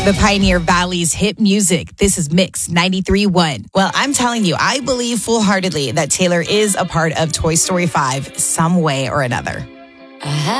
The Pioneer Valley's hit music. This is Mix 93.1. Well, I'm telling you, I believe full-heartedly that Taylor is a part of Toy Story 5 some way or another.